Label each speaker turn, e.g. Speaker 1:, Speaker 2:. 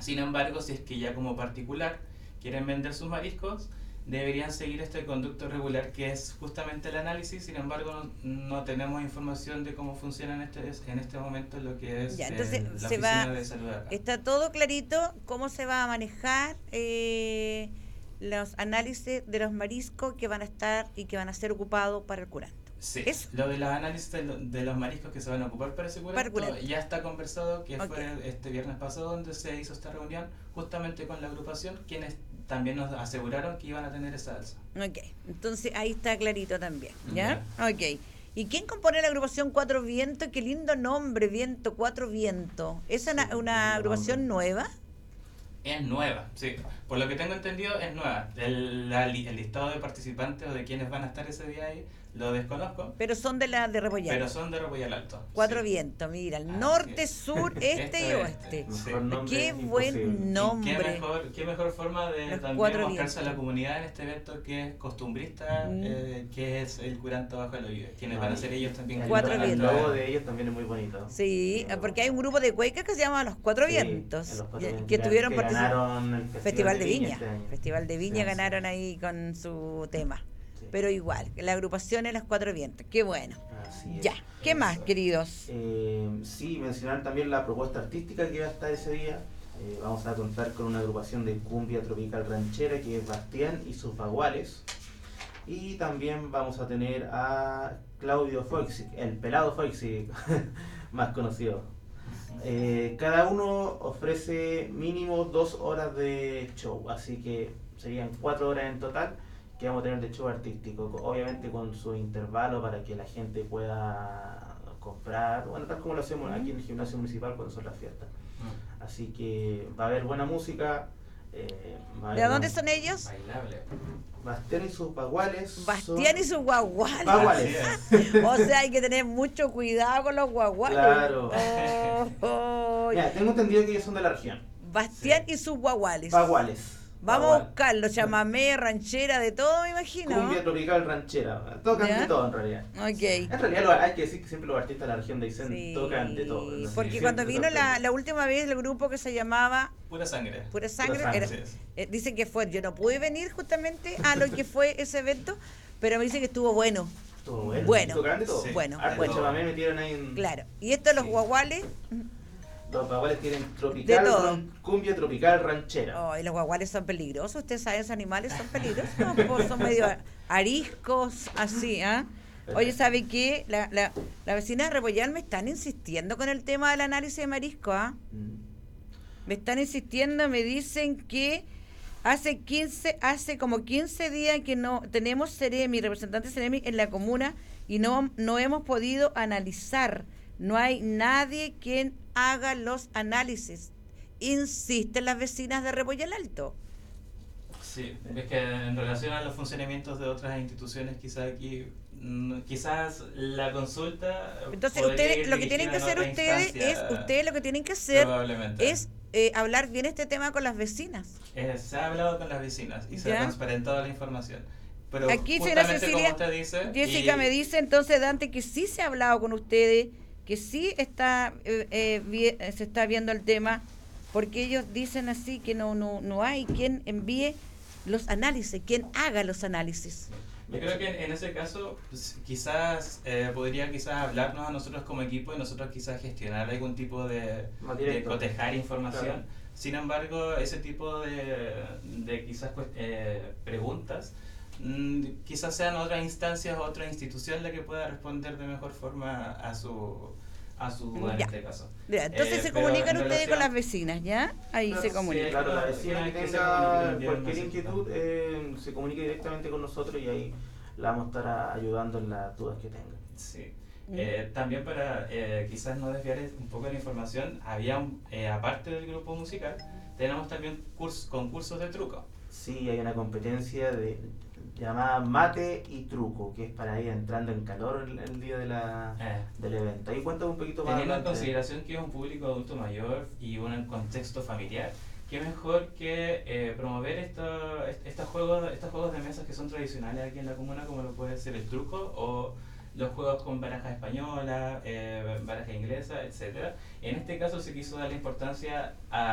Speaker 1: Sin embargo, si es que ya como particular quieren vender sus mariscos, deberían seguir este conducto regular que es justamente el análisis. Sin embargo, no tenemos información de cómo funciona en este momento lo que es
Speaker 2: Ya, entonces
Speaker 1: la
Speaker 2: se va,
Speaker 1: oficina de salud de acá.
Speaker 2: está todo clarito cómo se va a manejar los análisis de los mariscos que van a estar y que van a ser ocupados para el curanto.
Speaker 1: Sí,
Speaker 2: Eso,
Speaker 1: lo de los análisis de los mariscos que se van a ocupar para ese
Speaker 2: para el
Speaker 1: curanto
Speaker 2: curanto.
Speaker 1: ya está conversado, que
Speaker 2: Ok.
Speaker 1: fue este viernes pasado donde se hizo esta reunión justamente con la agrupación, quienes también nos aseguraron que iban a tener esa alza.
Speaker 2: Ok, entonces ahí está clarito también, ¿ya?
Speaker 1: Ya.
Speaker 2: Ok. ¿Y quién compone la agrupación Cuatro Vientos? Qué lindo nombre, Viento, Cuatro Vientos. ¿Es
Speaker 3: Sí,
Speaker 2: una
Speaker 3: lindo
Speaker 2: agrupación
Speaker 3: nombre.
Speaker 2: nueva?
Speaker 1: Es nueva, sí. Por lo que tengo entendido, es nueva. El listado de participantes o de quienes van a estar ese día ahí lo desconozco,
Speaker 2: Pero son de la de Rebollar.
Speaker 1: pero son de Repollal Alto.
Speaker 2: Cuatro
Speaker 1: Sí.
Speaker 2: Vientos, mira, el
Speaker 1: Así
Speaker 2: norte,
Speaker 1: es.
Speaker 2: sur, este y
Speaker 1: Este,
Speaker 2: oeste.
Speaker 1: sí.
Speaker 3: Mejor nombre
Speaker 2: Qué
Speaker 3: imposible.
Speaker 2: buen
Speaker 1: Y
Speaker 2: nombre.
Speaker 1: qué mejor forma de
Speaker 2: Los
Speaker 1: también
Speaker 2: Cuatro
Speaker 1: mostrarse a la
Speaker 2: Vientos.
Speaker 1: comunidad en este evento que es costumbrista,
Speaker 2: Mm.
Speaker 1: que es el curanto bajo el oído, quienes van a ser ellos también.
Speaker 3: El
Speaker 2: Cuatro
Speaker 3: el
Speaker 2: vientos.
Speaker 3: logo de ellos también es muy bonito.
Speaker 2: Sí, porque hay un grupo de cuecas que se llama Los Cuatro
Speaker 3: Sí,
Speaker 2: Vientos,
Speaker 3: en los Cuatro
Speaker 2: que
Speaker 3: Vientos,
Speaker 2: estuvieron
Speaker 3: que
Speaker 2: participando.
Speaker 3: ganaron el
Speaker 2: Festival de Viña.
Speaker 3: este año.
Speaker 2: Festival de Viña
Speaker 3: Sí,
Speaker 2: ganaron ahí con su tema.
Speaker 3: sí.
Speaker 2: Pero igual, la agrupación es Los Cuatro Vientos. Qué bueno.
Speaker 3: Así es.
Speaker 2: Ya, ¿qué más,
Speaker 1: Eso.
Speaker 2: queridos?
Speaker 3: Sí, mencionar también la propuesta artística que va a estar ese día. Vamos a contar con una agrupación de cumbia tropical ranchera que es Bastián y sus Baguales. Y también vamos a tener a Claudio Foixy, el pelado Foixy, más conocido. Cada uno ofrece mínimo 2 horas de show, así que serían 4 horas en total que vamos a tener de show artístico, obviamente con su intervalo para que la gente pueda comprar, bueno, tal como lo hacemos aquí en el gimnasio municipal cuando son las fiestas. Así que va a haber buena música. Va a
Speaker 2: ¿De
Speaker 3: haber
Speaker 2: dónde son ellos?
Speaker 1: Bailable.
Speaker 3: Bastián y sus Baguales.
Speaker 2: Bastián y sus guaguales.
Speaker 3: Baguales.
Speaker 1: Así es.
Speaker 2: O sea, hay que tener mucho cuidado con los guaguales.
Speaker 3: Claro.
Speaker 2: Oh.
Speaker 3: Mira, tengo entendido que ellos son de la región.
Speaker 2: Bastián
Speaker 1: Sí.
Speaker 2: y sus guaguales.
Speaker 3: Baguales.
Speaker 2: Vamos a
Speaker 3: Bagual.
Speaker 2: buscarlo, chamamé, ranchera, de todo, me imagino.
Speaker 3: Cumbia tropical ranchera. Tocan
Speaker 2: ¿Ya?
Speaker 3: de todo en realidad.
Speaker 2: Ok.
Speaker 3: En realidad hay que decir que siempre los artistas de la región de Aysén
Speaker 2: Sí,
Speaker 3: tocan de todo. ¿no?
Speaker 2: porque
Speaker 3: Sí,
Speaker 2: cuando
Speaker 3: siempre
Speaker 2: vino
Speaker 3: sorprende.
Speaker 2: la última vez el grupo que se llamaba
Speaker 1: Pura sangre.
Speaker 2: Pura Sangre,
Speaker 3: Sangre,
Speaker 2: era-
Speaker 1: sí, sí.
Speaker 2: dicen que fue, yo no pude venir justamente a lo que fue ese evento, pero me dicen que estuvo bueno.
Speaker 3: Estuvo bueno.
Speaker 2: Bueno.
Speaker 3: Tocaban de todo.
Speaker 1: Sí.
Speaker 2: Bueno,
Speaker 3: Harto
Speaker 2: bueno.
Speaker 3: chamamé metieron ahí en...
Speaker 2: Claro. Y estos los
Speaker 1: Sí.
Speaker 2: guaguales,
Speaker 3: Los Baguales tienen tropical,
Speaker 2: De todo.
Speaker 3: cumbia tropical ranchera.
Speaker 2: oh, y los guaguales son peligrosos, ustedes saben, esos animales son peligrosos, pues son medio ariscos, así, ¿ah? Oye, ¿sabe qué? La vecina de Rebollar me están insistiendo con el tema del análisis de marisco, ¿ah?
Speaker 3: Mm.
Speaker 2: Me están insistiendo, me dicen que hace como 15 días que no tenemos Ceremi, representante Ceremi en la comuna y no hemos podido analizar. No hay nadie quien haga los análisis. Insisten las vecinas de Rebollar Alto.
Speaker 1: Sí, es que en relación a los funcionamientos de otras instituciones, quizás aquí, quizás la consulta.
Speaker 2: Entonces,
Speaker 1: podría
Speaker 2: ustedes
Speaker 1: ir
Speaker 2: lo que tienen
Speaker 1: dirigida
Speaker 2: que
Speaker 1: en
Speaker 2: hacer
Speaker 1: otra instancia,
Speaker 2: ustedes lo que tienen que hacer
Speaker 1: probablemente.
Speaker 2: es hablar bien este tema con las vecinas.
Speaker 1: Se ha hablado con las vecinas y se
Speaker 2: ¿Ya?
Speaker 1: ha transparentado la información. Pero
Speaker 2: Aquí, señora
Speaker 1: justamente
Speaker 2: Cecilia,
Speaker 1: como usted dice,
Speaker 2: Jessica me dice entonces, Dante, que sí se ha hablado con ustedes, que sí está se está viendo el tema, porque ellos dicen así que no hay quien envíe los análisis, quien haga los análisis.
Speaker 1: yo creo que en ese caso pues, quizás podría quizás hablarnos a nosotros como equipo y nosotros quizás gestionar algún tipo
Speaker 3: Más
Speaker 1: de
Speaker 3: directo.
Speaker 1: cotejar información.
Speaker 3: Claro.
Speaker 1: Sin embargo, ese tipo de quizás preguntas quizás sean otras instancias, otra institución la que pueda responder de mejor forma a su duda en
Speaker 2: Ya.
Speaker 1: este caso.
Speaker 2: Ya, entonces se
Speaker 1: Pero
Speaker 2: comunican
Speaker 1: en
Speaker 2: ustedes con
Speaker 1: relación-
Speaker 2: las vecinas, ¿ya? Ahí
Speaker 3: Claro,
Speaker 2: se
Speaker 3: sí,
Speaker 2: comunican.
Speaker 3: claro, la vecina que
Speaker 1: que se
Speaker 3: tenga
Speaker 1: comunique
Speaker 3: cualquier
Speaker 1: también,
Speaker 3: inquietud se comunique directamente con nosotros y ahí la vamos a estar ayudando en las dudas que tenga.
Speaker 1: Sí.
Speaker 2: Mm.
Speaker 1: También para quizás no desviar un poco la información, había aparte del grupo musical, tenemos también concursos de truco.
Speaker 3: Sí, hay una competencia llamada Mate y Truco, que es para ir entrando en calor el día del evento. Ahí cuéntame un poquito más.
Speaker 1: Teniendo en
Speaker 3: adelante.
Speaker 1: consideración que es un público adulto mayor y un contexto familiar, qué mejor que promover estos juegos de mesas que son tradicionales aquí en la comuna, como lo puede ser el truco o los juegos con baraja española, baraja inglesa, etcétera. En este caso se quiso dar la importancia a